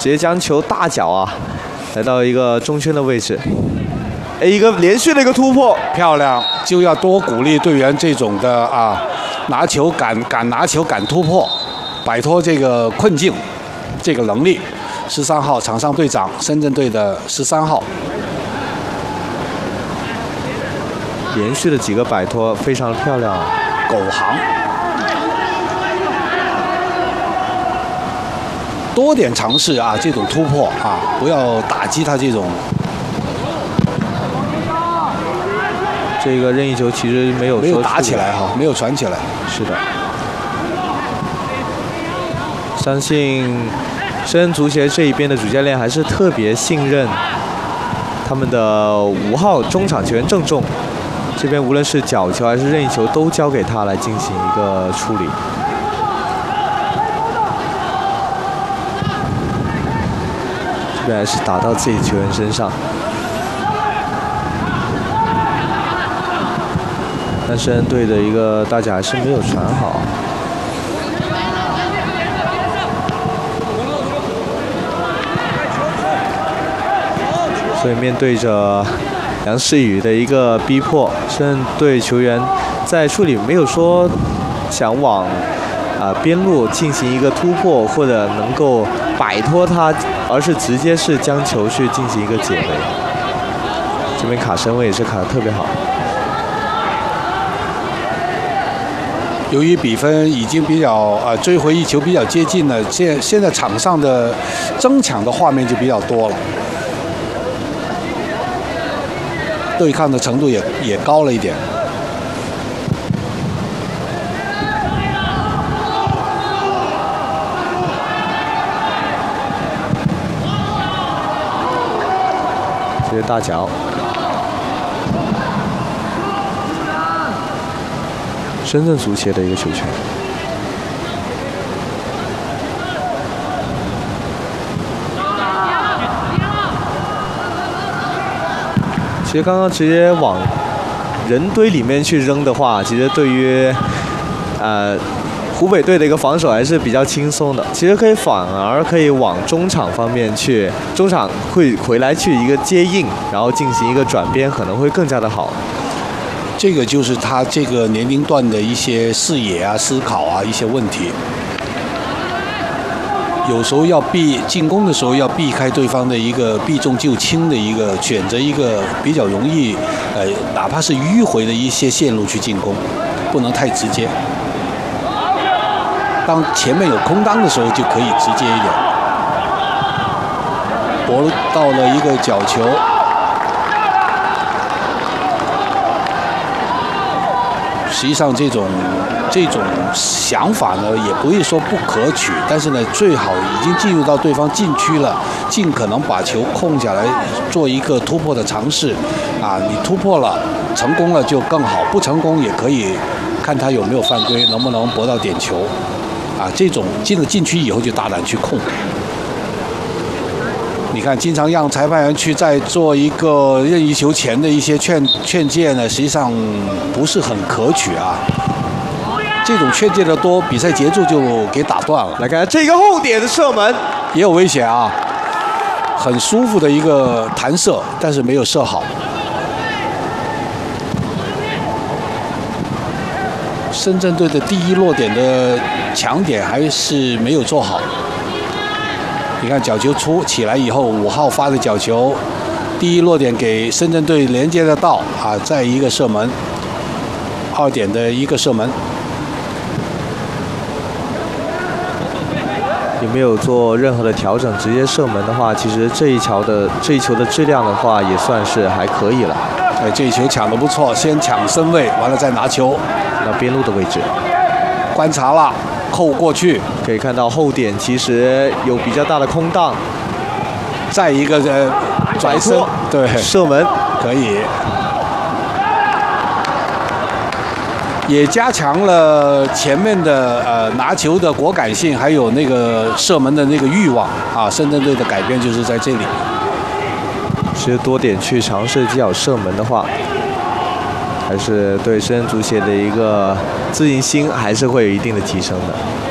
直接将球大脚啊，来到一个中圈的位置。一个连续的一个突破， 漂亮！就要多鼓励队员这种的啊，拿球敢拿球敢突破，摆脱这个困境，这个能力。13号场上队长，深圳队的13号。 连续的几个摆脱非常漂亮， 狗行，多点尝试啊，这种突破啊，不要打击他这种。 这个任意球其实没有打起来哈，没有传起来。 是的，相信深圳足协这一边的主教练还是特别信任他们的5号中场球员郑重。 这边无论是角球还是任意球，都交给他来进行一个处理。这边还是打到自己球员身上，但深圳队的一个大脚还是没有传好。所以面对着 梁世宇的一个逼迫，深圳队球员在处理没有说想往边路进行一个突破或者能够摆脱他，而是直接是将球去进行一个解围。这边卡身位也是卡得特别好。 由于比分已经比较追回一球比较接近了，现在场上的争抢的画面就比较多了。 对抗的程度也高了一点。 这是大脚，深圳足协的一个球权。 其实刚刚直接往人堆里面去扔的话，其实对于湖北队的一个防守还是比较轻松的。其实反而可以往中场方面去，中场会回来去一个接应，然后进行一个转边，可能会更加的好。 这个就是他这个年龄段的一些视野啊、思考啊一些问题。 有时候要进攻的时候要避开对方的一个避重就轻的一个选择一个比较容易哪怕是迂回的一些线路去进攻，不能太直接。当前面有空当的时候就可以直接一点。搏到了一个角球，实际上这种想法呢，也不会说不可取，但是呢，最好已经进入到对方禁区了，尽可能把球控下来，做一个突破的尝试。啊，你突破了，成功了就更好，不成功也可以看他有没有犯规，能不能搏到点球。啊，这种进了禁区以后就大胆去控。你看，经常让裁判员去再做一个任意球前的一些劝诫呢，实际上不是很可取啊。这种劝诫的多，比赛节奏就给打断了。 来看这个后点的射门， 也有危险啊，很舒服的一个弹射，但是没有射好。深圳队的第一落点的抢点还是没有做好。你看角球出起来以后，5号发的角球，第一落点给深圳队连接得到啊，再一个射门，2点的一个射门。 也没有做任何的调整，直接射门的话，其实这一球的质量的话，也算是还可以了。 哎，这一球抢得不错，先抢身位，完了再拿球， 到边路的位置， 观察了，扣过去， 可以看到后点其实有比较大的空档， 再一个转身，对， 射门可以。也加强了前面的拿球的果敢性，还有那个射门的那个欲望啊。深圳队的改变就是在这里。 其实多点去尝试技巧射门的话，还是对深圳足协的一个自信心还是会有一定的提升的。